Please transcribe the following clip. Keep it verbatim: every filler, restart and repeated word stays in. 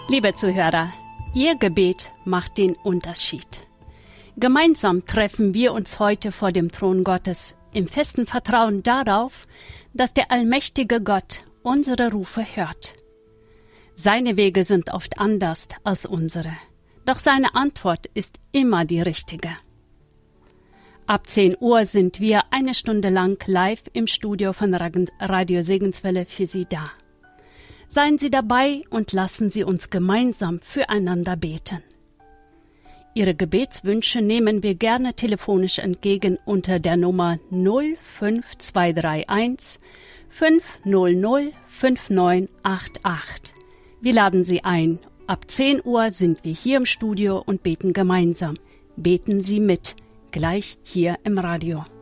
Liebe Zuhörer, Ihr Gebet macht den Unterschied. Gemeinsam treffen wir uns heute vor dem Thron Gottes im festen Vertrauen darauf, dass der allmächtige Gott unsere Rufe hört. Seine Wege sind oft anders als unsere, doch seine Antwort ist immer die richtige. Ab zehn Uhr sind wir eine Stunde lang live im Studio von Radio Segenswelle für Sie da. Seien Sie dabei und lassen Sie uns gemeinsam füreinander beten. Ihre Gebetswünsche nehmen wir gerne telefonisch entgegen unter der Nummer null fünf zwei drei eins fünf null null fünf neun acht acht. Wir laden Sie ein. Ab zehn Uhr sind wir hier im Studio und beten gemeinsam. Beten Sie mit, gleich hier im Radio.